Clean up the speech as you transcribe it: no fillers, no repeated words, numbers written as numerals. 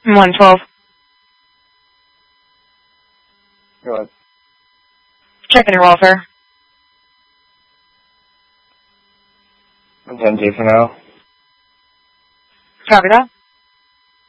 112. Go ahead. Checking your welfare. 10-2 for now. Copy that.